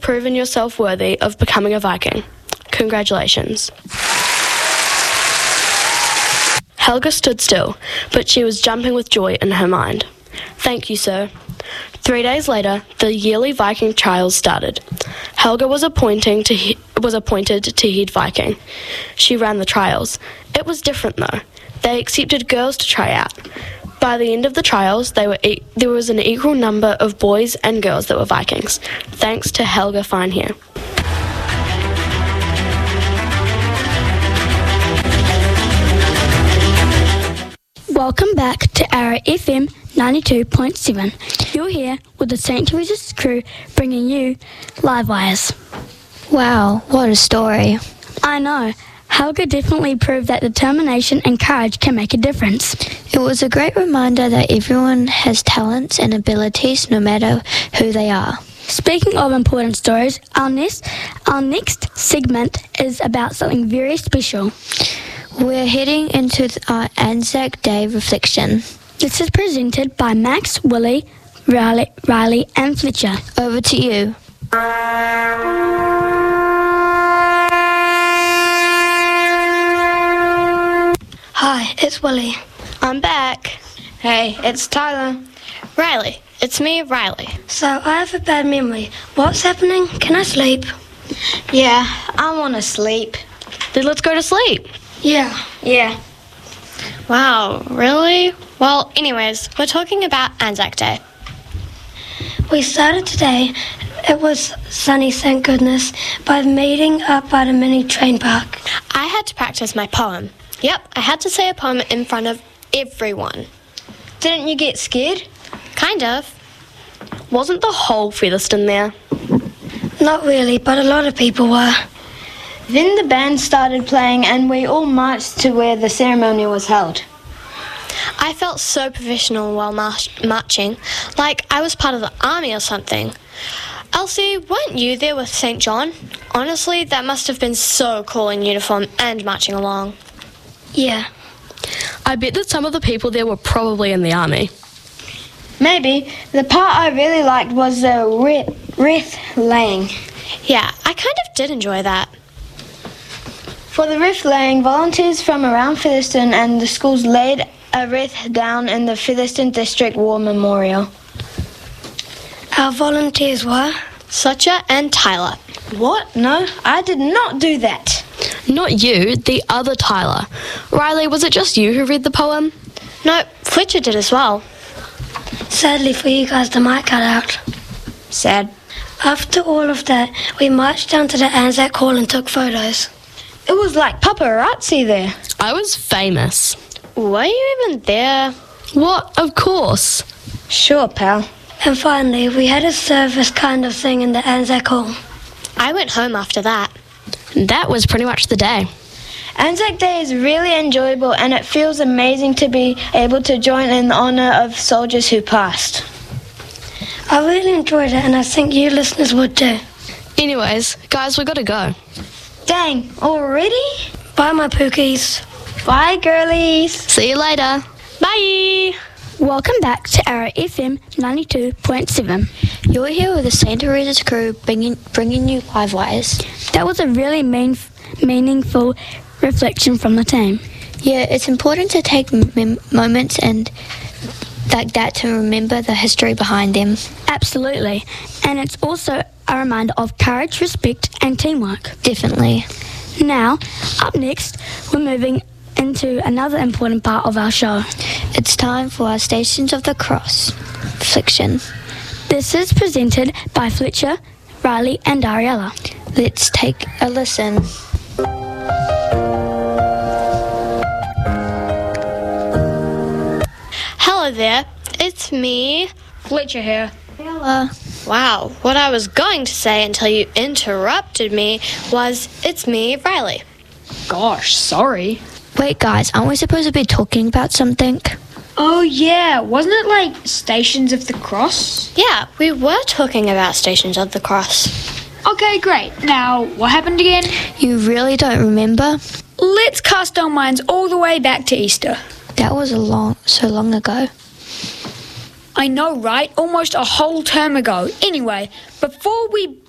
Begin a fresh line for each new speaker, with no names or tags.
proven yourself worthy of becoming a Viking. Congratulations. Helga stood still, but she was jumping with joy in her mind. Thank you, sir. 3 days later, the yearly Viking trials started. Helga was appointed to head Viking. She ran the trials. It was different though. They accepted girls to try out. By the end of the trials, there was an equal number of boys and girls that were Vikings, thanks to Helga Finehair.
Welcome back to Arrow FM 92.7. You're here with the St. Teresa's crew bringing you Live Wires.
Wow, what a story.
I know. Helga definitely proved that determination and courage can make a difference.
It was a great reminder that everyone has talents and abilities no matter who they are.
Speaking of important stories, our next segment is about something very special.
We're heading into our Anzac Day reflection.
This is presented by Max, Willie, Riley and Fletcher.
Over to you.
Hi, it's Willie.
I'm back.
Hey, it's Tyler.
Riley. It's me, Riley.
So, I have a bad memory. What's happening? Can I sleep?
Yeah, I want to sleep.
Then let's go to sleep.
Yeah.
Wow, really? Well, anyways, we're talking about Anzac Day.
We started today, it was sunny, thank goodness, by meeting up at a mini train park.
I had to practice my poem. Yep, I had to say a poem in front of everyone.
Didn't you get scared?
Kind of.
Wasn't the whole Featherston there?
Not really, but a lot of people were.
Then the band started playing and we all marched to where the ceremony was held.
I felt so professional while marching, like I was part of the army or something. Elsie, weren't you there with St. John? Honestly, that must have been so cool in uniform and marching along.
Yeah.
I bet that some of the people there were probably in the army.
Maybe. The part I really liked was the wreath laying.
Yeah, I kind of did enjoy that.
For the wreath laying, volunteers from around Featherston and the schools laid a wreath down in the Featherston District War Memorial.
Our volunteers were?
Sutcher and Tyler.
What? No, I did not do that.
Not you, the other Tyler. Riley, was it just you who read the poem?
No, Fletcher did as well.
Sadly for you guys, the mic cut out.
Sad.
After all of that, we marched down to the Anzac Hall and took photos.
It was like paparazzi there.
I was famous.
Were you even there?
What? Of course.
Sure, pal.
And finally, we had a service kind of thing in the Anzac Hall.
I went home after that.
That was pretty much the day.
Anzac Day is really enjoyable and it feels amazing to be able to join in honour of soldiers who passed.
I really enjoyed it and I think you listeners would too.
Anyways, guys, we gotta go.
Dang, already?
Bye, my pookies.
Bye, girlies.
See you later. Bye.
Welcome back to Arrow FM 92.7.
You're here with the St. Teresa's crew bringing you Live Wires.
That was a really meaningful reflection from the team.
Yeah, it's important to take moments and like that to remember the history behind them.
Absolutely. And it's also a reminder of courage, respect and teamwork.
Definitely.
Now, up next, we're moving into another important part of our show.
It's time for our Stations of the Cross reflection.
This is presented by Fletcher, Riley and Ariella.
Let's take a listen.
Hello there, it's me.
Fletcher here.
Hello.
Wow, what I was going to say until you interrupted me was, it's me, Riley.
Gosh, sorry.
Wait, guys, aren't we supposed to be talking about something?
Oh, yeah. Wasn't it like Stations of the Cross?
Yeah, we were talking about Stations of the Cross.
Okay, great. Now, what happened again?
You really don't remember?
Let's cast our minds all the way back to Easter.
That was so long ago.
I know, right? Almost a whole term ago. Anyway, before we